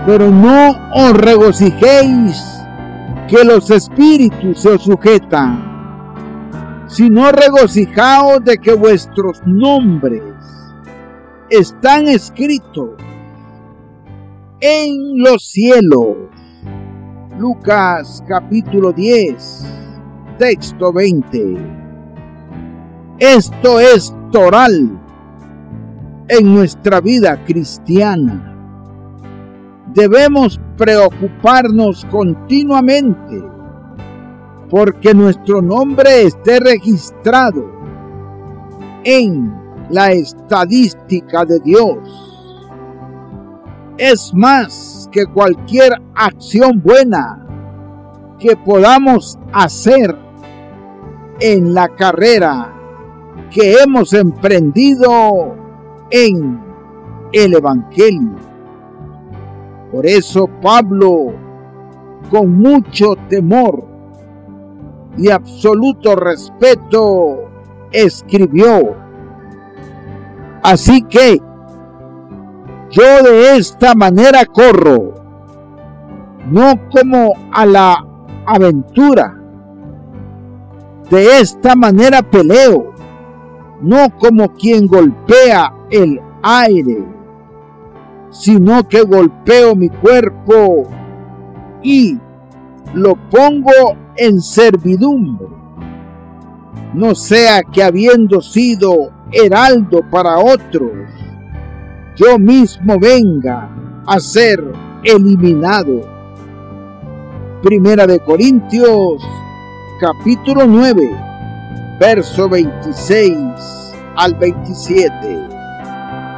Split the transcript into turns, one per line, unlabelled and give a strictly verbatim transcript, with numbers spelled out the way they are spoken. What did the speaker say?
Pero no os regocijéis que los espíritus se os sujetan, sino regocijaos de que vuestros nombres están escritos en los cielos. Lucas capítulo diez, texto veinte. Esto es toral en nuestra vida cristiana. Debemos preocuparnos continuamente porque nuestro nombre esté registrado en la estadística de Dios. Es más que cualquier acción buena que podamos hacer en la carrera que hemos emprendido en el Evangelio. Por eso Pablo, con mucho temor y absoluto respeto, escribió: así que yo de esta manera corro, no como a la aventura, de esta manera peleo, no como quien golpea el aire, sino que golpeo mi cuerpo y lo pongo en servidumbre, no sea que habiendo sido heraldo para otros, yo mismo venga a ser eliminado. Primera de Corintios capítulo nueve, verso veintiséis al veintisiete.